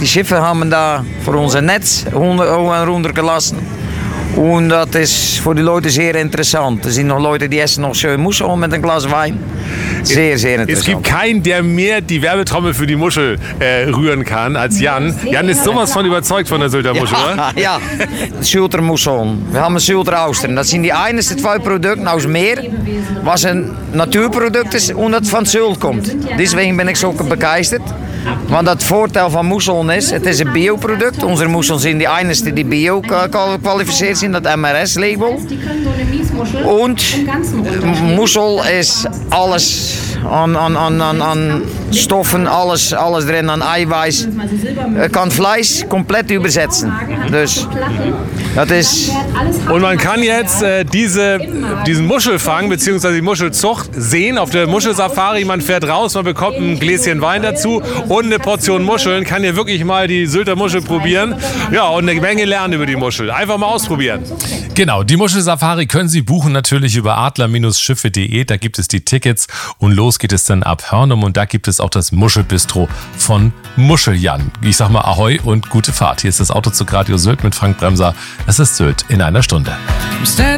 Die Schiffe haben da für unser Netz runtergelassen. Und das ist für die Leute sehr interessant. Es sind noch Leute, die essen noch schön Muscheln mit einem Glas Wein. Sehr, sehr interessant. Es gibt keinen, der mehr die Werbetrommel für die Muschel rühren kann als Jan. Jan ist sowas von überzeugt von der Sylter Muschel, oder? Ja, Sylter Muscheln. Wir haben Sylter Austern. Das sind die einigsten zwei Produkte aus Meer, was ein Naturprodukt ist und das von Sylt kommt. Deswegen bin ich so begeistert. Want het voordeel van Muscheln is, het is een bioproduct. Onze Muscheln zijn die einigste die bio kwalificeerd zijn, dat MRS-label. En Muschel is alles aan stoffen, alles drin, aan Eiweiß. Kan Fleisch komplett übersetzen. Dus dat is... Und man kann jetzt diesen Muschelfang bzw. die Muschelzucht sehen auf der Muschelsafari. Man fährt raus, man bekommt ein Gläschen Wein dazu und eine Portion Muscheln. Kann hier wirklich mal die Sylter Muschel probieren. Ja, und eine Menge lernen über die Muschel. Einfach mal ausprobieren. Genau, die Muschelsafari können Sie buchen natürlich über adler-schiffe.de. Da gibt es die Tickets und los geht es dann ab Hörnum. Und da gibt es auch das Muschelbistro von Muscheljan. Ich sag mal Ahoi und gute Fahrt. Hier ist das Autozug Radio Sylt mit Frank Bremser. Es ist Sylt in einer Stunde.